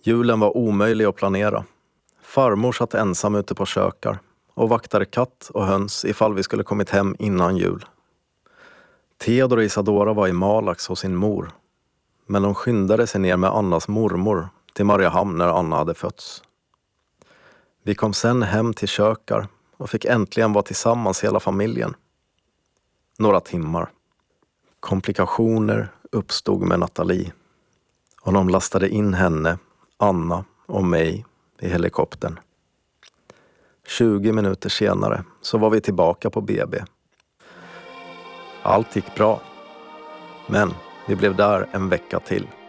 Julen var omöjlig att planera. Farmor satt ensam ute på kökar och vaktade katt och höns ifall vi skulle kommit hem innan jul. Theodor och Isadora var i Malax hos sin mor, men de skyndade sig ner med Annas mormor till Mariehamn när Anna hade fötts. Vi kom sen hem till kökar och fick äntligen vara tillsammans hela familjen. Några timmar. Komplikationer uppstod med Nathalie och de lastade in henne, Anna och mig i helikoptern. 20 minuter senare så var vi tillbaka på BB. Allt gick bra, men vi blev där en vecka till.